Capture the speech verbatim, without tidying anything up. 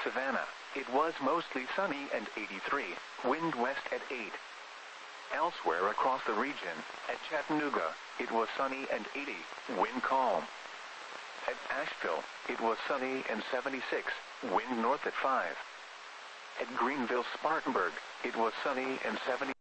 Savannah, it was mostly sunny and eighty-three, wind west at eight. Elsewhere across the region, at Chattanooga, it was sunny and eighty, wind calm. At Asheville, it was sunny and seventy-six, wind north at five. At Greenville-Spartanburg, it was sunny and seventy.